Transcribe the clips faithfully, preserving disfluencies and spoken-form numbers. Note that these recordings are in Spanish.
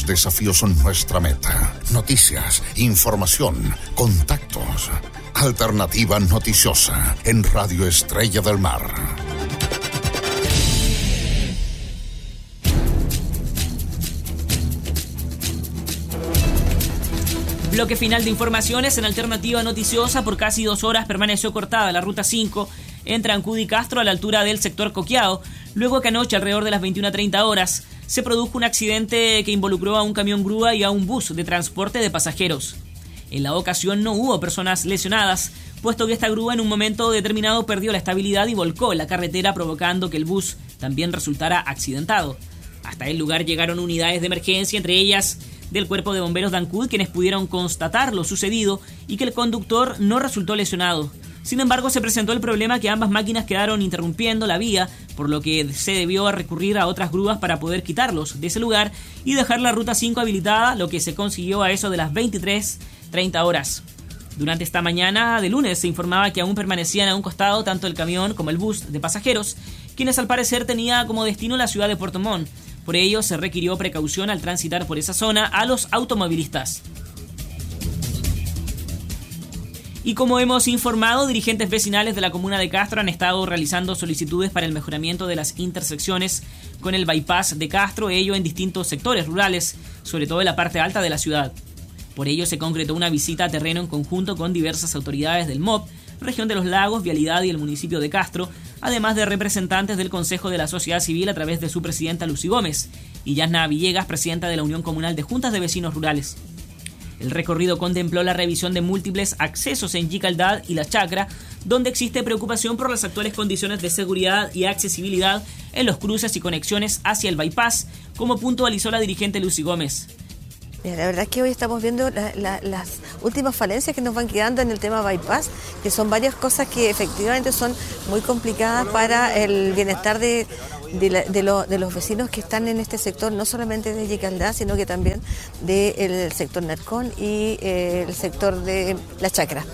Los desafíos son nuestra meta. Noticias, información, contactos. Alternativa noticiosa en Radio Estrella del Mar. Bloque final de informaciones en Alternativa Noticiosa. Por casi dos horas permaneció cortada la ruta cinco entre Ancud y Castro a la altura del sector Coqueado, luego que anoche alrededor de las veintiuna treinta horas se produjo un accidente que involucró a un camión grúa y a un bus de transporte de pasajeros. En la ocasión no hubo personas lesionadas, puesto que esta grúa en un momento determinado perdió la estabilidad y volcó en la carretera, provocando que el bus también resultara accidentado. Hasta el lugar llegaron unidades de emergencia, entre ellas del Cuerpo de Bomberos de Ancud, quienes pudieron constatar lo sucedido y que el conductor no resultó lesionado. Sin embargo, se presentó el problema que ambas máquinas quedaron interrumpiendo la vía, por lo que se debió recurrir a otras grúas para poder quitarlos de ese lugar y dejar la ruta cinco habilitada, lo que se consiguió a eso de las veintitrés treinta horas. Durante esta mañana de lunes se informaba que aún permanecían a un costado tanto el camión como el bus de pasajeros, quienes al parecer tenía como destino la ciudad de Puerto Montt. Por ello, se requirió precaución al transitar por esa zona a los automovilistas. Y como hemos informado, dirigentes vecinales de la comuna de Castro han estado realizando solicitudes para el mejoramiento de las intersecciones con el bypass de Castro, ello en distintos sectores rurales, sobre todo en la parte alta de la ciudad. Por ello se concretó una visita a terreno en conjunto con diversas autoridades del M O P, Región de los Lagos, Vialidad y el municipio de Castro, además de representantes del Consejo de la Sociedad Civil a través de su presidenta Lucy Gómez y Yasna Villegas, presidenta de la Unión Comunal de Juntas de Vecinos Rurales. El recorrido contempló la revisión de múltiples accesos en Yicaldad y La Chacra, donde existe preocupación por las actuales condiciones de seguridad y accesibilidad en los cruces y conexiones hacia el bypass, como puntualizó la dirigente Lucy Gómez. La verdad es que hoy estamos viendo la, la, las últimas falencias que nos van quedando en el tema bypass, que son varias cosas que efectivamente son muy complicadas para el bienestar de, de, la, de, lo, de los vecinos que están en este sector, no solamente de Yicaldá, sino que también del sector Narcón y eh, el sector de La Chacra.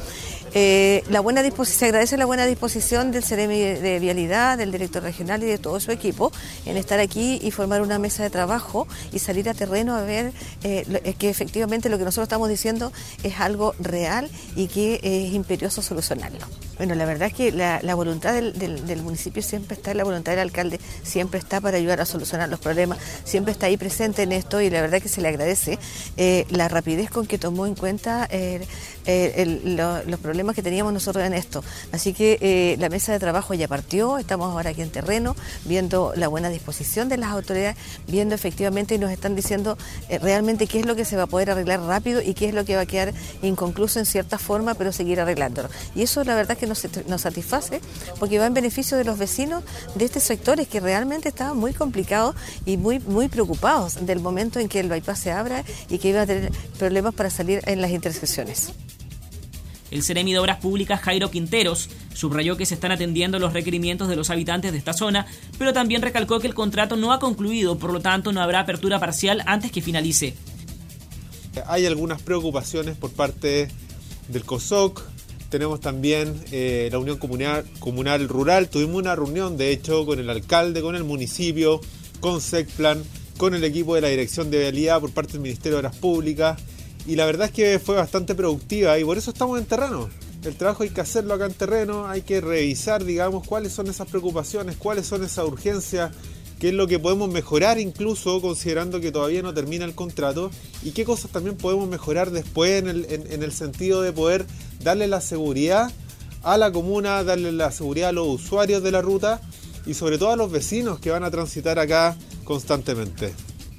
Eh, la buena disposición, se agradece la buena disposición del Ceremi de Vialidad, del director regional y de todo su equipo en estar aquí y formar una mesa de trabajo y salir a terreno a ver eh, que efectivamente lo que nosotros estamos diciendo es algo real y que es imperioso solucionarlo. Bueno, la verdad es que la, la voluntad del, del, del municipio siempre está, la voluntad del alcalde siempre está para ayudar a solucionar los problemas, siempre está ahí presente en esto y la verdad es que se le agradece eh, la rapidez con que tomó en cuenta eh, eh, el, lo, los problemas que teníamos nosotros en esto. Así que eh, la mesa de trabajo ya partió, estamos ahora aquí en terreno, viendo la buena disposición de las autoridades, viendo efectivamente y nos están diciendo eh, realmente qué es lo que se va a poder arreglar rápido y qué es lo que va a quedar inconcluso en cierta forma, pero seguir arreglándolo. Y eso la verdad es que nos, nos satisface porque va en beneficio de los vecinos de estos sectores que realmente estaban muy complicados y muy, muy preocupados del momento en que el bypass se abra y que iban a tener problemas para salir en las intersecciones. El Ceremi de Obras Públicas, Jairo Quinteros, subrayó que se están atendiendo los requerimientos de los habitantes de esta zona, pero también recalcó que el contrato no ha concluido, por lo tanto no habrá apertura parcial antes que finalice. Hay algunas preocupaciones por parte del COSOC, tenemos también eh, la Unión Comunal, Comunal Rural, tuvimos una reunión de hecho con el alcalde, con el municipio, con SECPLAN, con el equipo de la Dirección de Vialidad por parte del Ministerio de Obras Públicas. Y la verdad es que fue bastante productiva y por eso estamos en terreno. El trabajo hay que hacerlo acá en terreno, hay que revisar, digamos, cuáles son esas preocupaciones, cuáles son esas urgencias, qué es lo que podemos mejorar incluso considerando que todavía no termina el contrato y qué cosas también podemos mejorar después en el, en, en el sentido de poder darle la seguridad a la comuna, darle la seguridad a los usuarios de la ruta y sobre todo a los vecinos que van a transitar acá constantemente.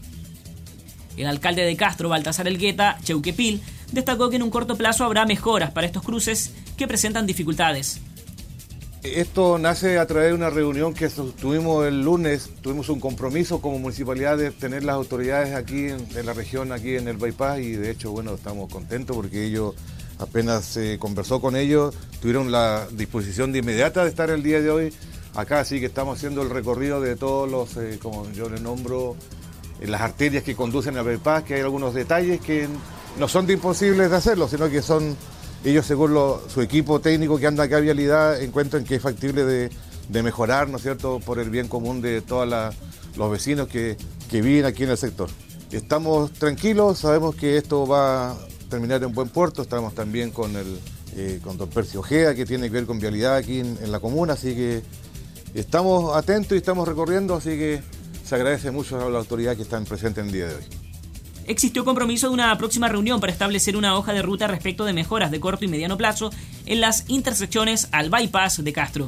El alcalde de Castro, Baltasar Elgueta Cheuquepil, destacó que en un corto plazo habrá mejoras para estos cruces que presentan dificultades. Esto nace a través de una reunión que tuvimos el lunes, tuvimos un compromiso como municipalidad de tener las autoridades aquí en, en la región, aquí en el bypass y de hecho, bueno, estamos contentos porque ellos, apenas se conversó con ellos, tuvieron la disposición de inmediata de estar el día de hoy acá, así que estamos haciendo el recorrido de todos los, eh, como yo les nombro, las arterias que conducen al bypass, que hay algunos detalles que no son de imposibles de hacerlo, sino que son, ellos según lo, su equipo técnico que anda acá a Vialidad, encuentran que es factible de, de mejorar, ¿no es cierto?, por el bien común de todos los vecinos que, que viven aquí en el sector. estamos tranquilos, sabemos que esto va a terminar en buen puerto. Estamos también con el eh, con don Percio Ojeda, que tiene que ver con vialidad aquí en, en la comuna, así que estamos atentos y estamos recorriendo, así que se agradece mucho a la autoridad que están presentes en el día de hoy. Existió compromiso de una próxima reunión para establecer una hoja de ruta respecto de mejoras de corto y mediano plazo en las intersecciones al bypass de Castro.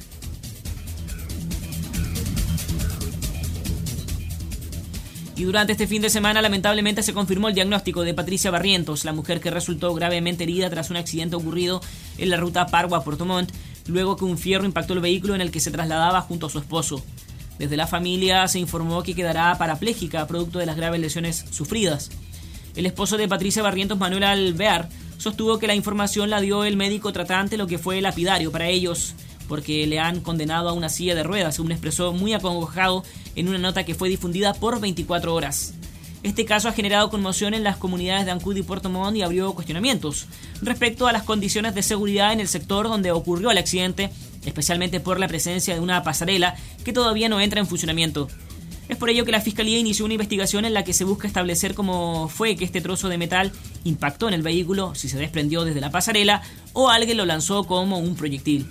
Y durante este fin de semana, lamentablemente, se confirmó el diagnóstico de Patricia Barrientos, la mujer que resultó gravemente herida tras un accidente ocurrido en la ruta Pargua-Puerto Montt, luego que un fierro impactó el vehículo en el que se trasladaba junto a su esposo. Desde la familia se informó que quedará parapléjica producto de las graves lesiones sufridas. El esposo de Patricia Barrientos, Manuel Alvear, sostuvo que la información la dio el médico tratante, lo que fue lapidario para ellos, porque le han condenado a una silla de ruedas, según expresó muy acongojado en una nota que fue difundida por veinticuatro horas. Este caso ha generado conmoción en las comunidades de Ancud y Puerto Montt y abrió cuestionamientos respecto a las condiciones de seguridad en el sector donde ocurrió el accidente, especialmente por la presencia de una pasarela que todavía no entra en funcionamiento. Es por ello que la Fiscalía inició una investigación en la que se busca establecer cómo fue que este trozo de metal impactó en el vehículo, si se desprendió desde la pasarela o alguien lo lanzó como un proyectil.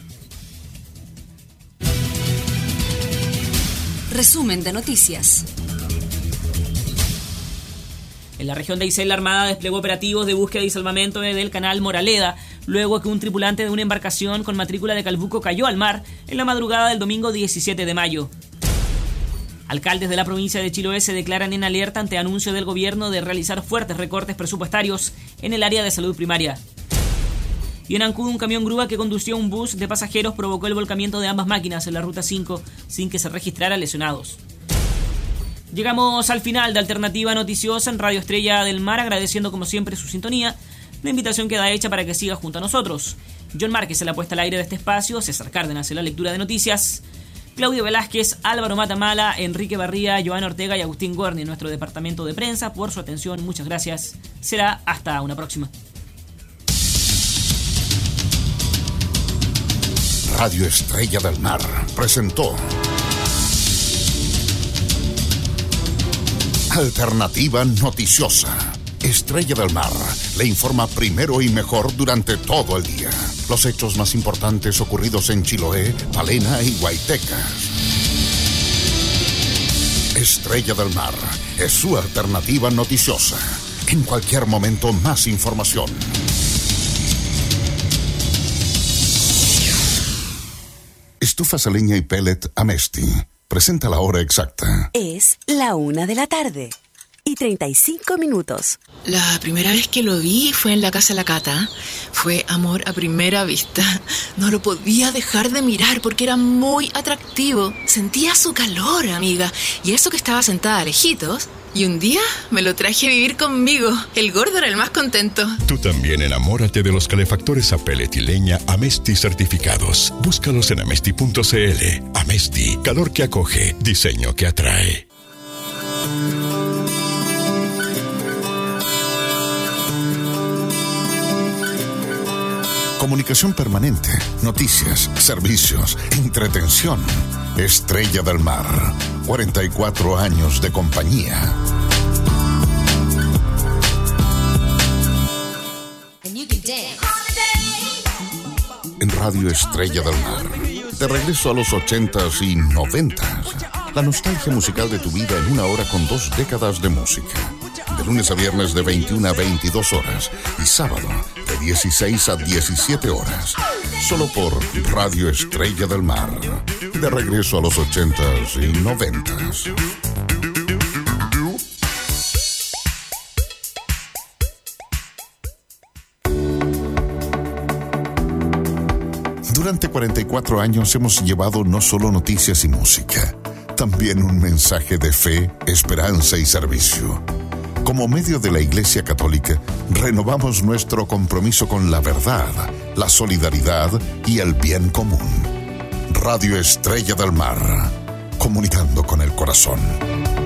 Resumen de noticias. En la región de Aysén, la Armada desplegó operativos de búsqueda y salvamento del canal Moraleda, luego que un tripulante de una embarcación con matrícula de Calbuco cayó al mar en la madrugada del domingo diecisiete de mayo. Alcaldes de la provincia de Chiloé se declaran en alerta ante anuncio del gobierno de realizar fuertes recortes presupuestarios en el área de salud primaria. Y en Ancud, un camión grúa que condució un bus de pasajeros provocó el volcamiento de ambas máquinas en la ruta cinco sin que se registrara lesionados. Llegamos al final de Alternativa Noticiosa en Radio Estrella del Mar, agradeciendo como siempre su sintonía. La invitación queda hecha para que siga junto a nosotros. John Márquez en la puesta al aire de este espacio, César Cárdenas en la lectura de noticias, Claudio Velázquez, Álvaro Matamala, Enrique Barría, Joana Ortega y Agustín Gorni en nuestro departamento de prensa. Por su atención, muchas gracias. Será hasta una próxima. Radio Estrella del Mar presentó Alternativa Noticiosa. Estrella del Mar le informa primero y mejor durante todo el día. Los hechos más importantes ocurridos en Chiloé, Palena y Guaytecas. Estrella del Mar es su alternativa noticiosa. En cualquier momento, más información. Estufas a leña y pellet Amesti. Presenta la hora exacta. Es la una de la tarde y treinta y cinco minutos. La primera vez que lo vi fue en la casa de la Cata. Fue amor a primera vista. No lo podía dejar de mirar porque era muy atractivo. Sentía su calor, amiga. Y eso que estaba sentada lejitos. Y un día me lo traje a vivir conmigo. El gordo era el más contento. Tú también enamórate de los calefactores a pellet y leña Amesti certificados. Búscalos en amesti punto cl. Amesti, calor que acoge, diseño que atrae. Comunicación permanente, noticias, servicios, entretención. Estrella del Mar, cuarenta y cuatro años de compañía. En Radio Estrella del Mar, de regreso a los ochentas y noventas. La nostalgia musical de tu vida en una hora con dos décadas de música. De lunes a viernes de veintiuna a veintidós horas y sábado de dieciséis a diecisiete horas. Solo por Radio Estrella del Mar. De regreso a los ochentas y noventas. Durante cuarenta y cuatro años hemos llevado no solo noticias y música, también un mensaje de fe, esperanza y servicio. Como medio de la Iglesia Católica, renovamos nuestro compromiso con la verdad, la solidaridad y el bien común. Radio Estrella del Mar, comunicando con el corazón.